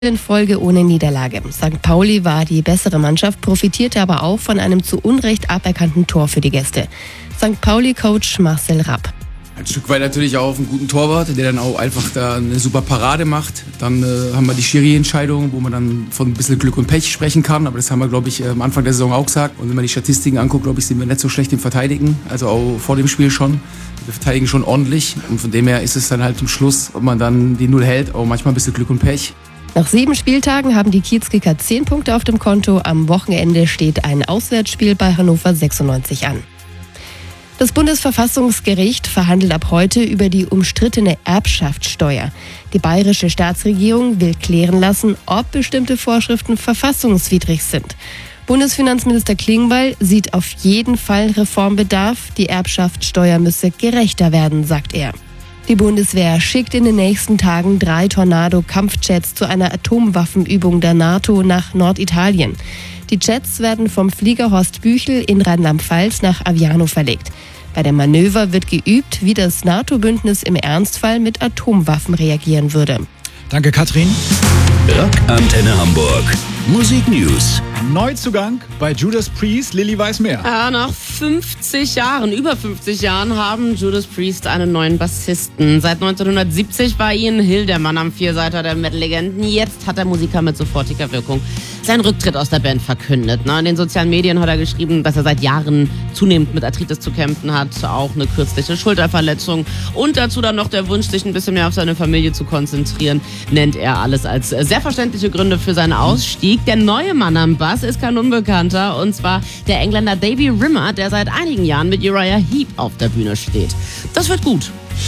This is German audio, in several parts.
In Folge ohne Niederlage. St. Pauli war die bessere Mannschaft, profitierte aber auch von einem zu Unrecht aberkannten Tor für die Gäste. St. Pauli-Coach Marcel Rapp. Ein Stück weit natürlich auch auf einen guten Torwart, der dann auch einfach da eine super Parade macht. Dann haben wir die Schiri-Entscheidung, wo man dann von ein bisschen Glück und Pech sprechen kann. Aber das haben wir, glaube ich, am Anfang der Saison auch gesagt. Und wenn man die Statistiken anguckt, glaube ich, sind wir nicht so schlecht im Verteidigen. Also auch vor dem Spiel schon. Wir verteidigen schon ordentlich. Und von dem her ist es dann halt zum Schluss, ob man dann die Null hält, auch manchmal ein bisschen Glück und Pech. Nach 7 Spieltagen haben die Kiezkicker 10 Punkte auf dem Konto. Am Wochenende steht ein Auswärtsspiel bei Hannover 96 an. Das Bundesverfassungsgericht verhandelt ab heute über die umstrittene Erbschaftssteuer. Die bayerische Staatsregierung will klären lassen, ob bestimmte Vorschriften verfassungswidrig sind. Bundesfinanzminister Klingbeil sieht auf jeden Fall Reformbedarf. Die Erbschaftssteuer müsse gerechter werden, sagt er. Die Bundeswehr schickt in den nächsten Tagen 3 Tornado-Kampfjets zu einer Atomwaffenübung der NATO nach Norditalien. Die Jets werden vom Flieger Horst Büchel in Rheinland-Pfalz nach Aviano verlegt. Bei dem Manöver wird geübt, wie das NATO-Bündnis im Ernstfall mit Atomwaffen reagieren würde. Danke, Katrin. Rockantenne Hamburg. Musik News. Neuzugang bei Judas Priest, Lilly weiß mehr. Ja, nach über 50 Jahren haben Judas Priest einen neuen Bassisten. Seit 1970 war Ian Hill der Mann am Vierseiter der Metal-Legenden. Jetzt hat der Musiker mit sofortiger Wirkung seinen Rücktritt aus der Band verkündet. In den sozialen Medien hat er geschrieben, dass er seit Jahren zunehmend mit Arthritis zu kämpfen hat, auch eine kürzliche Schulterverletzung und dazu dann noch der Wunsch, sich ein bisschen mehr auf seine Familie zu konzentrieren, nennt er alles als sehr verständliche Gründe für seinen Ausstieg. Der neue Mann am Bass ist kein Unbekannter, und zwar der Engländer Davy Rimmer, der seit einigen Jahren mit Uriah Heep auf der Bühne steht. Das wird gut.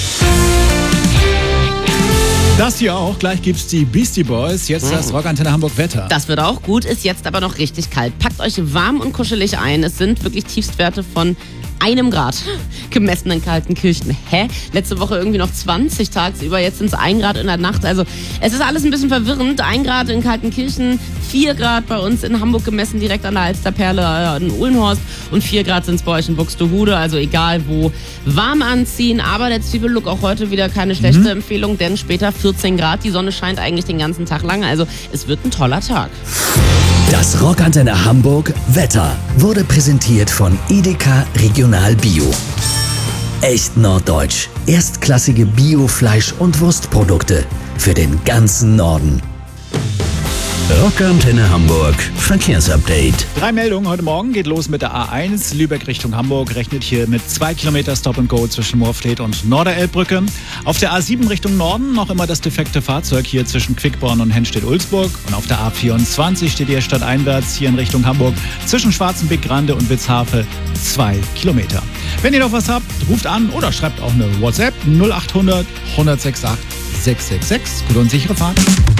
Das hier auch. Gleich gibt's die Beastie Boys. Jetzt das Rockantenne Hamburg Wetter. Das wird auch gut, ist jetzt aber noch richtig kalt. Packt euch warm und kuschelig ein. Es sind wirklich Tiefstwerte von 1 Grad gemessen in Kaltenkirchen. Letzte Woche irgendwie noch 20 tagsüber, jetzt sind es 1 Grad in der Nacht. Also es ist alles ein bisschen verwirrend. 1 Grad in Kaltenkirchen, 4 Grad bei uns in Hamburg gemessen, direkt an der Alsterperle in Uhlenhorst, und 4 Grad sind es bei euch in Buxtehude. Also egal wo, warm anziehen. Aber der Zwiebellook auch heute wieder keine schlechte Empfehlung, denn später 14 Grad. Die Sonne scheint eigentlich den ganzen Tag lang. Also es wird ein toller Tag. Das Rockantenne Hamburg Wetter wurde präsentiert von Edeka Regional Bio. Echt norddeutsch. Erstklassige Bio-Fleisch- und Wurstprodukte für den ganzen Norden. Rockantenne Hamburg Verkehrsupdate. 3 Meldungen heute Morgen. Geht los mit der A1 Lübeck Richtung Hamburg. Rechnet hier mit 2 Kilometer Stop and Go zwischen Moorfleet und Norderelbbrücke. Auf der A7 Richtung Norden noch immer das defekte Fahrzeug hier zwischen Quickborn und Hennstedt-Ulzburg. Und auf der A24 steht ihr stadteinwärts hier in Richtung Hamburg zwischen Schwarzenbeck Grande und Witzhafe 2 Kilometer. Wenn ihr noch was habt, ruft an oder schreibt auch eine WhatsApp 0800 168 666. Gute und sichere Fahrt.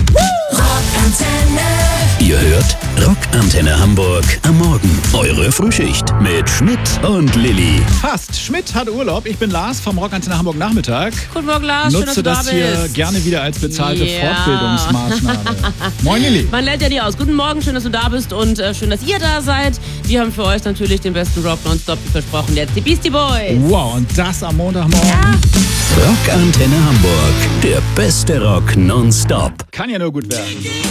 Ihr hört Rockantenne Hamburg am Morgen. Eure Frühschicht mit Schmidt und Lilly. Fast. Schmidt hat Urlaub. Ich bin Lars vom Rockantenne Hamburg Nachmittag. Guten Morgen, Lars. Schön, dass Nutze du da das hier bist. gerne wieder als bezahlte Fortbildungsmaßnahme. Moin, Lilly. Man lernt ja nie aus. Guten Morgen, schön, dass du da bist und schön, dass ihr da seid. Wir haben für euch natürlich den besten Rock nonstop versprochen. Jetzt die Beastie Boys. Wow, und das am Montagmorgen. Rockantenne Hamburg. Der beste Rock nonstop. Kann ja nur gut werden.